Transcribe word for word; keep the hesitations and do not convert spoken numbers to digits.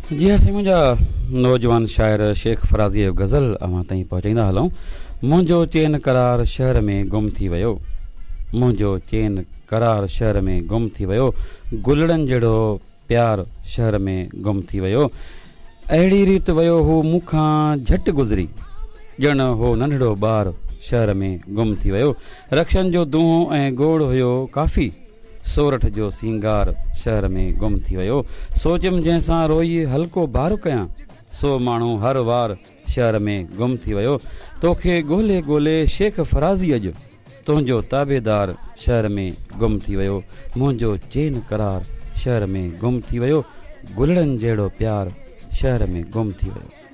जी हाँ, मुंहिंजा नौजवान शाइर शेख फराज़ी जो गज़ल अवां ताईं पहुचाईंदा हलूं। मुंहिंजो चैन करार शहर में गुम थी वियो, मुंहिंजो चैन करार शहर में गुम थी वियो, गुलड़नि जहिड़ो प्यार शहर में गुम थी वियो। अहिड़ी रीति वियो हू मूंखां झटि गुज़री, ॼण हो नंढड़ो ॿार शहर में गुम थी वियो। रक्षनि जो दूंहों ऐं गोड़ हुयो काफ़ी, सोरठ जो सींगार शहर में गुम थी वियो। सोचियमि जंहिंसां रोई हल्को बार कयां, सो माण्हू हर वार शहर में गुम थी वियो। तोखे ॻोल्हे ॻोल्हे शेख फराज़ी अॼु तुंहिंजो ताबेदार शहर में गुम थी वियो। मुंहिंजो चैन करार शहर में गुम थी वियो, गुलड़नि जहिड़ो प्यार शहर में गुम थी वियो।